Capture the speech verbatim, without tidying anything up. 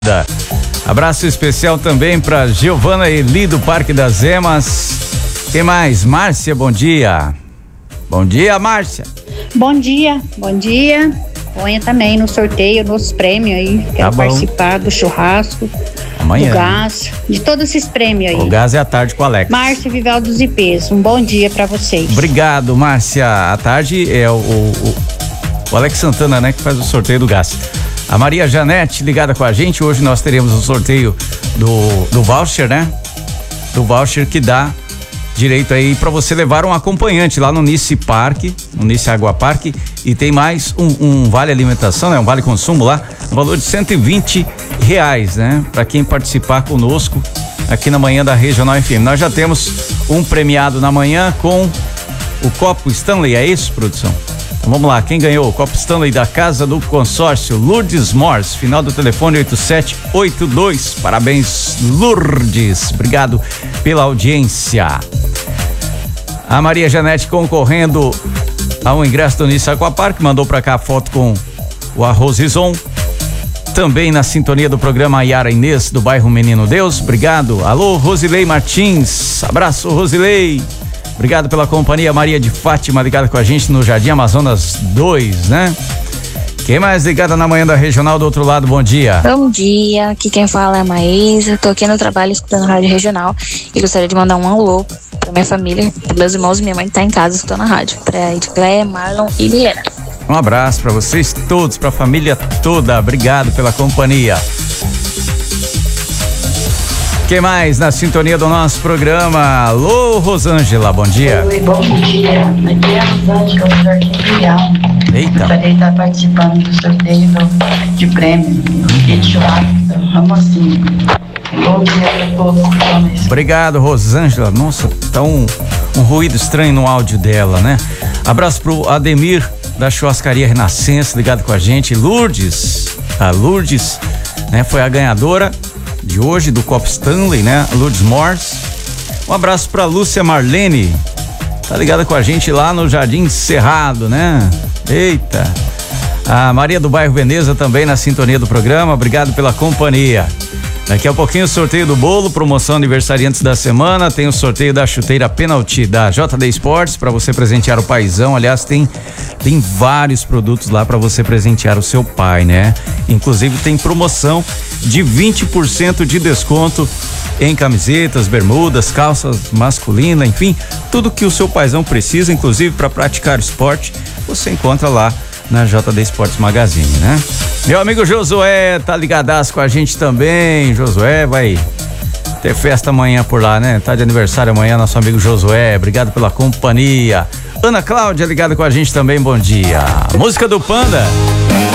Abraço especial também para Giovana Eli do Parque das Emas. Quem mais? Márcia, bom dia. Bom dia, Márcia. Bom dia, bom dia. Ponha também no sorteio, nos prêmios aí. Quero Tá bom. participar do churrasco, Amanhã. do gás, de todos esses prêmios aí. O gás é à tarde com o Alex. Márcia Vivaldo dos I Pês, um bom dia pra vocês. Obrigado, Márcia. À tarde é o, o, o Alex Santana, né, que faz o sorteio do gás. A Maria Janete ligada com a gente. Hoje nós teremos o sorteio do, do voucher, né? Do voucher que dá direito aí para você levar um acompanhante lá no Nice Parque, no Nice Água Parque, e tem mais um, um vale alimentação, né? Um vale consumo lá, no valor de cento e vinte reais, né? Para quem participar conosco aqui na manhã da Regional F M. Nós já temos um premiado na manhã com o copo Stanley, é isso, produção? Então vamos lá, quem ganhou o copo Stanley da Casa do Consórcio? Lourdes Morse, final do telefone oito sete oito dois. Parabéns, Lourdes. Obrigado pela audiência. A Maria Janete concorrendo a um ingresso do Nice Aquapark, mandou pra cá a foto com o arroz rison. Também na sintonia do programa Yara Inês, do bairro Menino Deus. Obrigado. Alô, Rosilei Martins. Abraço, Rosilei. Obrigado pela companhia. Maria de Fátima ligada com a gente no Jardim Amazonas dois, né? Quem mais ligada na manhã da Regional do outro lado? Bom dia. Bom dia, aqui quem fala é a Maísa. Tô aqui no trabalho escutando a Rádio Regional e gostaria de mandar um alô pra minha família, pros meus irmãos e minha mãe que tá em casa escutando a rádio. Pra Edcléia, Marlon e Milena. Um abraço pra vocês todos, pra família toda. Obrigado pela companhia. Quem mais na sintonia do nosso programa? Alô, Rosângela, bom dia. Oi, bom dia. Aqui é a Rosângela, do Jardim Imperial. Eita. Gostaria de estar participando do sorteio do, de prêmio e de churrasco do Ramocinho. Bom dia para todos. Obrigado, Rosângela. Nossa, tá um, um ruído estranho no áudio dela, né? Abraço pro Ademir da Churrascaria Renascença, ligado com a gente. Lourdes, a Lourdes, né? Foi a ganhadora de hoje do Copo Stanley, né? Lourdes Morse. Um abraço pra Lúcia Marlene, tá ligada com a gente lá no Jardim Cerrado, né? Eita. A Maria do Bairro Veneza também na sintonia do programa. Obrigado pela companhia. Daqui a pouquinho o sorteio do bolo, promoção aniversariantes da semana, tem o sorteio da chuteira Penalty da J D Esportes para você presentear o paizão. Aliás, tem tem vários produtos lá para você presentear o seu pai, né? Inclusive tem promoção de vinte por cento de desconto em camisetas, bermudas, calças masculinas, enfim, tudo que o seu paizão precisa, inclusive para praticar esporte, você encontra lá na J D Esportes Magazine, né? Meu amigo Josué tá ligadaço com a gente também. Josué vai ter festa amanhã por lá, né? Tá de aniversário amanhã, nosso amigo Josué. Obrigado pela companhia. Ana Cláudia ligada com a gente também, bom dia. Música do Panda.